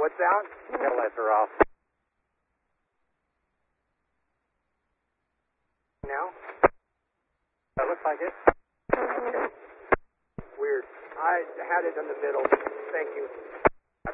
Headlights out? Headlights are off. Now? That looks like it. Okay. Weird. I had it in the middle. Thank you.